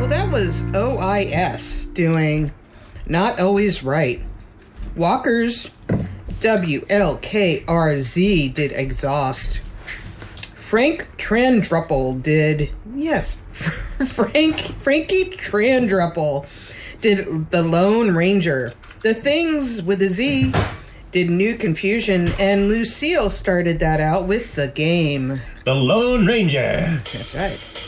Well, that was OIS doing Not Always Right. Walker's WLKRZ did Exhaust. Frank Trandruppel did, yes, Frankie Trandruppel did The Lone Ranger. The Things with a Z did New Confusion, and Lucille started that out with The Game. The Lone Ranger. That's right.